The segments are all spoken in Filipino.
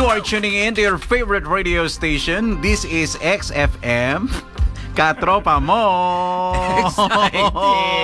You are tuning in to your favorite radio station. This is XFM. Katropa mo. Excited.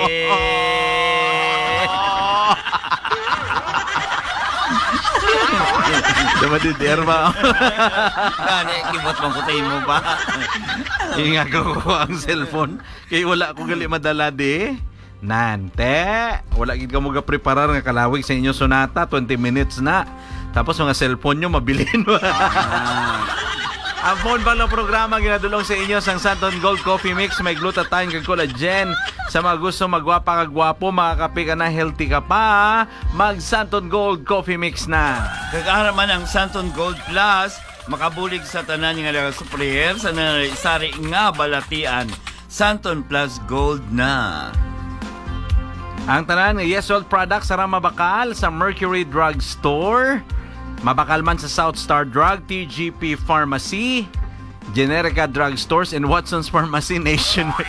Dumadidir ba? Gani, kibot mong kutayin mo ba? Inga ko ang cellphone. Kaya wala ko gali madala di. Nante. Wala gid ka mo ga-preparar nga kalawig sa inyo sonata. 20 minutes na. Tapos mga cellphone nyo, mabilin ba? Ang phone balo programa ginadulong sa inyo sang Santon Gold Coffee Mix. May glutathione kag collagen. Sa mga gusto magwapa kag gwapo, makakape ka na, healthy ka pa, mag Santon Gold Coffee Mix na. Kag-araman ang Santon Gold Plus, makabulig sa tanan nga mga supplier sa narisari nga balatian. Santon Plus Gold na. Ang tanan ng Yesol products sa Mabakal sa Mercury Drug Store. Mabakal man sa South Star Drug, TGP Pharmacy, Generica Drug Stores, and Watson's Pharmacy nationwide.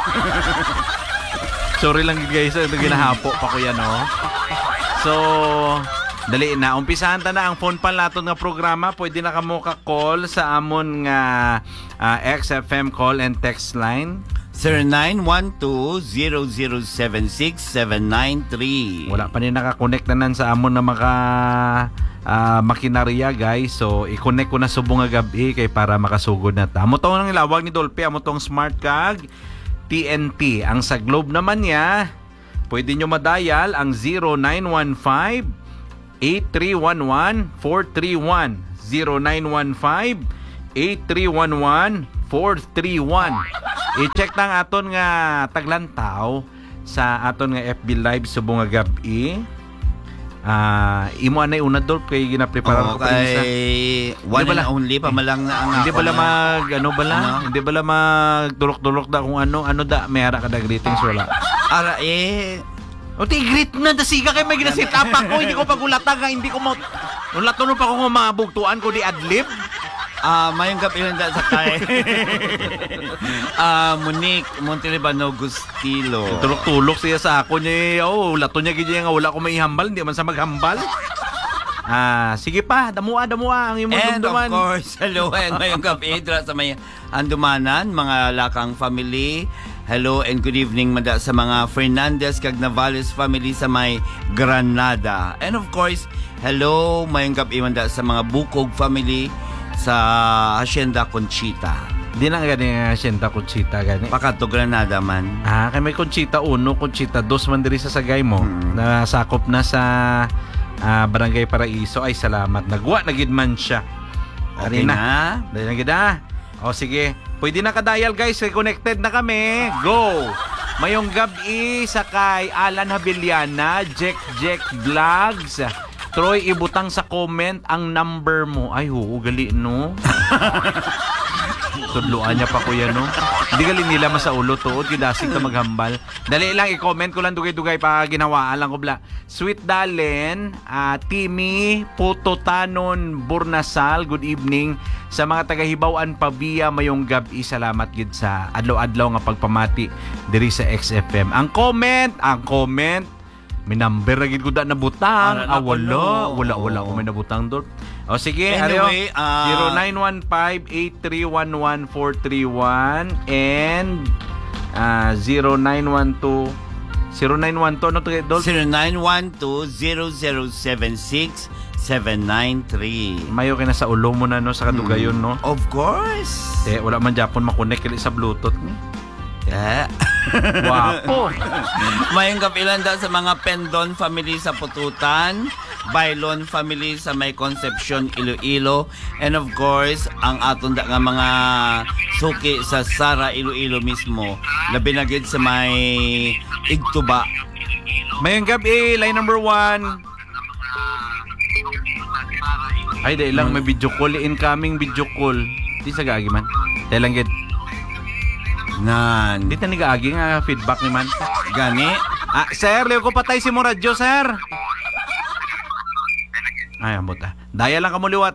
Sorry lang guys, ito ginahapo pa ko yan, no? So, dali na. Umpisahan ta na ang phone pal naton nga programa. Pwede na kamo ka-call sa amon nga XFM call and text line. 0912-0076-793. Wala pa rin nakakonect na nan sa amon na makinarya guys. So i-connect ko na subong nga gabi kay para makasugod na ta. Amo tong nang ilawag ni Dolphy, amo tong Smart Cag TNT. Ang sa Globe naman niya, pwede nyo madial ang 0915-8311-431. 0915-8311-431. I-check na ang aton nga taglantaw sa aton nga FB Live subong nga gabi. Imo anay una Dolp kay ginaprepara ko kay one and only pa malang na ang hindi bala mag hindi bala magdulok-dulok da kung ano da may ara ka da greetings wala ara o ti greet na da siga kay may gina-set up ako hindi ko pagulatan nga hindi ko ulaton pa ko mabugtuan ko di adlib. Mayong gabi lang sa kay Monique Montelibano Gustilo. Tulok-tulok siya sa ako niya. Lato niya ganyan nga wala ko may hambal. Hindi man sa maghambal. Sige pa, damuha ang imong dumduman. And of course, hello and mayong gabi sa may andumanan, mga lakang family. Hello and good evening mada sa mga Fernandez kag Navales family sa may Granada. And of course, hello mayong gabi mada sa mga Bukog family sa Hacienda Conchita. Di na gani nga Hacienda Conchita gani. Pakato Granada man. Kay may Conchita 1, Conchita 2 man diri sa Sagay mo. Nasakop na sa Barangay Paraiso. Ay salamat. Nagwa na gid man siya. Okay na. Dali na gid O sige, pwede na ka-dial guys. Connected na kami. Go. Mayong gabi sa kay Alan Habiliana, Jack Vlogs. Troy, ibutang sa comment ang number mo. Ay, gali, no? Tudluan niya pa ko yan, no? Hindi gali nila masaulo to. Gidasig na maghambal. Dali lang, i-comment ko lang dugay-dugay pa ginawaan lang ko bla. Sweet Dalen, Timmy, Putotanon, Burnasal, good evening. Sa mga taga-Hibawaan Pavia, mayong gabi, salamat gid sa adlaw-adlaw nga pagpamati diri sa XFM. Ang comment, may number na gid ko da nabutang. Wala ko may nabutang dot. O sige, anyway, 0915-8311-431 and 0912 ano to dot? 0912-0076-793. Mayo kay nasa ulo mo na no sa kadugayon no. Of course. Wala man Japon makonek sa Bluetooth ni. Wapo. Mayong kapilan sa mga Pendon family sa Pututan, Bailon family sa may Concepcion, Iloilo, and of course, ang aton nga mga suki sa Sara, Iloilo mismo, labi na gid sa may Igtuba. Mayong gabi, line number 1. Ay, dahil lang may video call, incoming video call. Di sa gagi man. Dahil lang gid. Di ta nigaagi nga feedback ni man. Gani? Sir, liyo ko patay si mo radyo, sir. Ay, ambot Daya lang ka mo liwat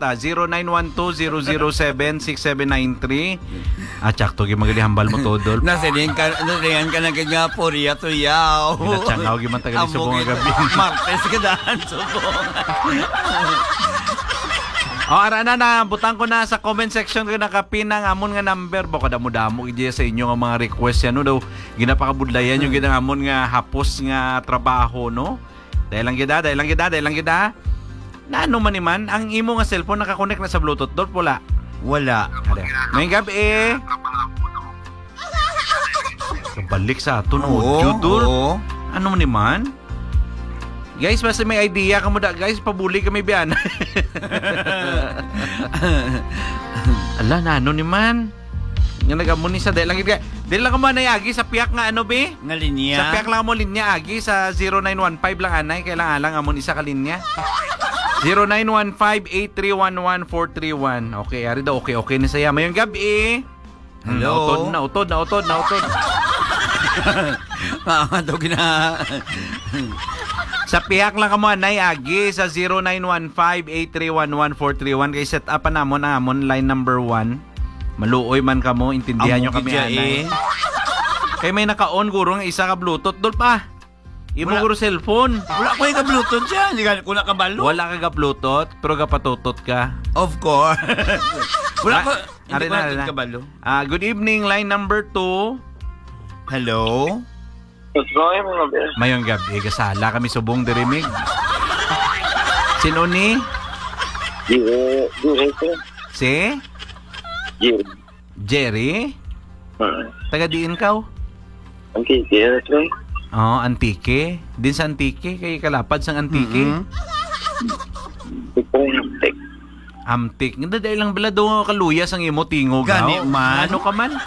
0912-007-6793. Tsakto, gimagalihambal mo to, Dolph. Nasilihan ka na kanya poriya to yaw. Pinatsangaw, giman tagali subong gabi. Martes ka daan subong. Ara na, butang ko na sa comment section ko nakapinang amon nga number. Baka damo-damo iji sa inyo nga mga request yan, no? Daw, ginapakabudlayan yung ginang amon nga hapos nga trabaho, no? Dahil lang gida. Na ano man iman, ang imo nga cellphone nakakonect na sa Bluetooth. Dort pula. Wala. Ngayong gabi, balik sa ato, no? Oo. Judul. Ano man iman? Guys, basta may idea ka mo da. Guys, pabuli kami biyan. Ala, na ano ni man? Nga nagamon ni sa dahil lang ka mo nayagi sa piyak nga ano be? Nga linya. Sa piyak lang mo linya agi sa 0915 lang anay. Kailangan lang amon isa ka linya. 0915-8311-431. Okay, ari daw. Okay ni saya. Mayong gabi. Hello. Nautod. Mga daw gina... Sa piyak lang ka mo, Nay Agi, sa 0915-8311-431. Kay set up na amon line number 1. Maluoy man ka mo, intindihan nyo kami, Anay. Kay may naka-on guro nga isa ka Bluetooth. Dol pa, imo guro cellphone. Wala ko yung ka-Bluetooth dyan. Hindi ka kuna kabalo. Wala ka Bluetooth, pero kapatutot ka. Of course. Wala ko. Hindi ko Ari natin na. kabalo. Good evening, line number 2. Hello? Mayong gabi, kasala kami subong dirimig. Sino ni? Si? Jerry? Taga diin ka? Oh, Antique. Din sa Antique, kay kalapad sa Antique. Amtik. Nga dahil lang bala daw kaluyas ang imo tingog. Gani man. Ano ka man?